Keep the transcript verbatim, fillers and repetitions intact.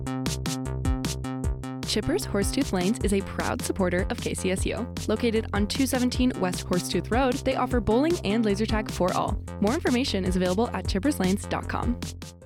Chippers Horsetooth Lanes is a proud supporter of K C S U. Located on two seventeen West Horsetooth Road, they offer bowling and laser tag for all. More information is available at chippers lanes dot com.